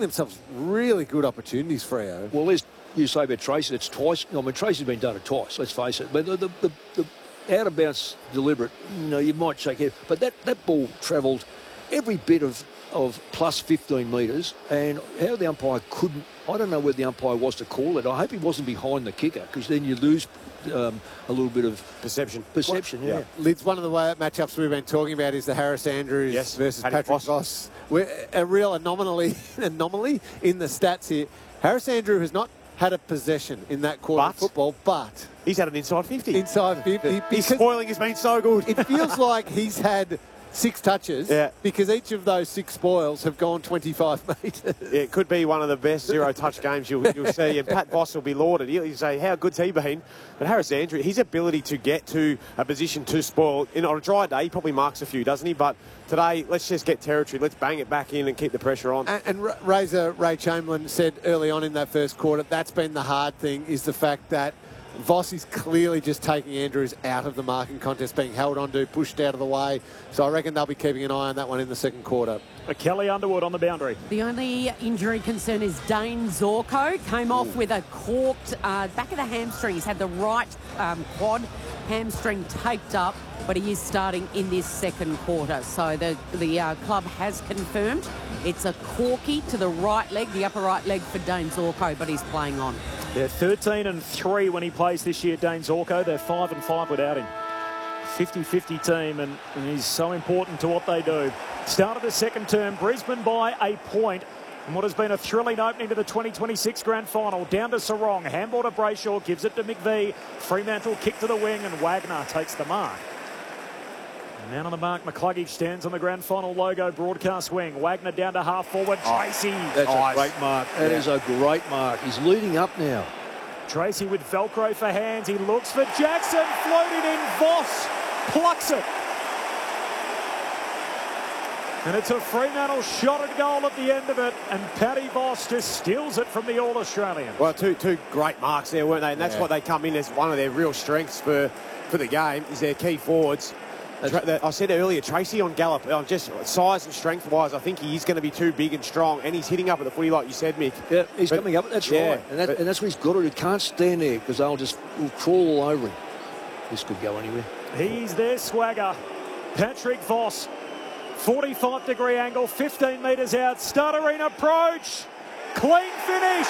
themselves really good opportunities, Freo. Well, you say about Tracy, it's twice. I mean, Tracy's been done it twice, let's face it. But the out-of-bounds deliberate, you might shake it. But that ball travelled every bit of plus 15 metres, and how the umpire couldn't, I don't know where the umpire was to call it. I hope he wasn't behind the kicker, because then you lose a little bit of perception. Yeah. Lids, one of the matchups we've been talking about is the Harris Andrews versus Patrick Voss. A real anomaly in the stats here. Harris Andrew has not had a possession in that quarter of football, but he's had an inside 50. Inside 50. His spoiling has been so good. It feels like he's had 6 touches because each of those 6 spoils have gone 25 metres. It could be one of the best zero-touch games you'll see, and Pat Voss will be lauded. He'll say, how good's he been? But Harris Andrew, his ability to get to a position to spoil, on a dry day, he probably marks a few, doesn't he? But today, let's just get territory. Let's bang it back in and keep the pressure on. And Ray Chamberlain said early on in that first quarter, that's been the hard thing, is the fact that Voss is clearly just taking Andrews out of the marking contest, being held onto, pushed out of the way. So I reckon they'll be keeping an eye on that one in the second quarter. Kelly Underwood on the boundary. The only injury concern is Dane Zorko. Came off with a corked back of the hamstring. He's had the right quad hamstring taped up, but he is starting in this second quarter. So the club has confirmed it's a corky to the right leg, the upper right leg for Dane Zorko, but he's playing on. They're 13-3 when he plays this year, Dane Zorko. They're 5-5 without him. 50-50 team, and he's so important to what they do. Start of the second term, Brisbane by a point. And what has been a thrilling opening to the 2026 Grand Final. Down to Sarong, handball to Brayshaw, gives it to McVee. Fremantle kick to the wing, and Wagner takes the mark. Man on the mark, McCluggage stands on the Grand Final logo broadcast wing. Wagner down to half forward. Tracy. That's a great mark. That is a great mark. He's leading up now. Tracy with Velcro for hands. He looks for Jackson. Floated in. Voss plucks it. And it's a Fremantle shot at goal at the end of it. And Paddy Voss just steals it from the All-Australian. Well, two great marks there, weren't they? And that's what they come in as one of their real strengths for the game, is their key forwards. I said earlier, Tracy on Gallop, just size and strength-wise, I think he is going to be too big and strong, and he's hitting up at the footy like you said, Mick. Yeah, he's coming up, that's right. And that's what he's got to do. He can't stand there because they'll crawl all over him. This could go anywhere. He's their swagger. Patrick Voss, 45-degree angle, 15 metres out, stuttering approach, clean finish.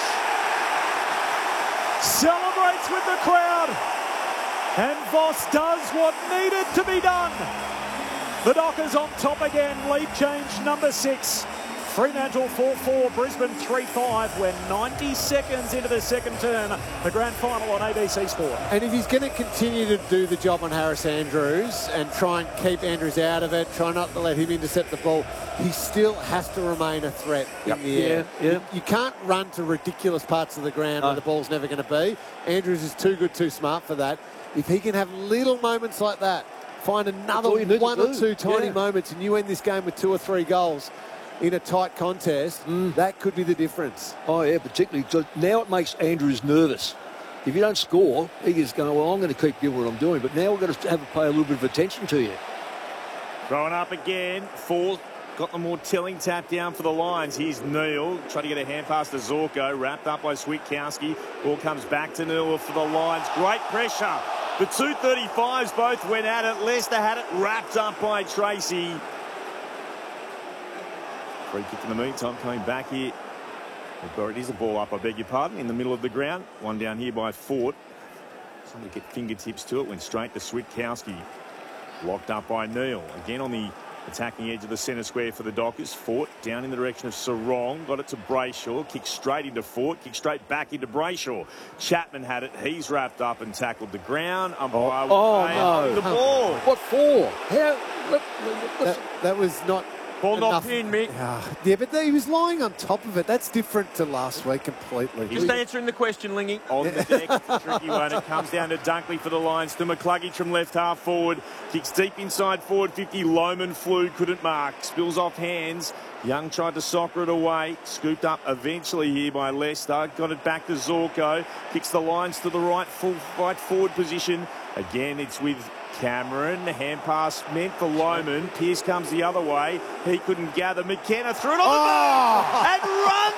Celebrates with the crowd. And Voss does what needed to be done. The Dockers on top again. Lead change number 6. Fremantle 4-4, Brisbane 3-5. We're 90 seconds into the second term. The Grand Final on ABC Sport. And if he's going to continue to do the job on Harris Andrews and try and keep Andrews out of it, try not to let him intercept the ball, he still has to remain a threat in the air. You can't run to ridiculous parts of the ground where the ball's never going to be. Andrews is too good, too smart for that. If he can have little moments like that, find another one or two tiny moments, and you end this game with 2 or 3 goals in a tight contest, that could be the difference. Oh, yeah, particularly. So now it makes Andrews nervous. If you don't score, he is going, well, I'm going to keep doing what I'm doing. But now we've got to pay a little bit of attention to you. Throwing up again. Four. Got the more telling tap down for the Lions. Here's Neil trying to get a hand pass to Zorko. Wrapped up by Switkowski. Ball comes back to Neil for the Lions. Great pressure. The 235s both went at it. Leicester had it wrapped up by Tracy. Free kick in the meantime, coming back here. It is a ball up, I beg your pardon, in the middle of the ground. One down here by Fort. Somebody get fingertips to it. Went straight to Switkowski. Locked up by Neil. Again on the attacking edge of the centre square for the Dockers. Fort down in the direction of Sarong. Got it to Brayshaw. Kicked straight into Fort. Kicked straight back into Brayshaw. Chapman had it. He's wrapped up and tackled the ground. Umpire no. The ball. What for? That was not... Ball not pinned, Mick. Yeah, but he was lying on top of it. That's different to last week completely. Just answering the question, Lingy. On the deck, it's a tricky one. It comes down to Dunkley for the Lions. To McCluggage from left half forward. Kicks deep inside forward 50. Lohman flew, couldn't mark. Spills off hands. Young tried to soccer it away. Scooped up eventually here by Leicester. Got it back to Zorko. Kicks the Lions to the right forward position. Again, it's with Cameron. The hand pass meant for Lohman. Pearce comes the other way. He couldn't gather. McKenna threw it on the ball and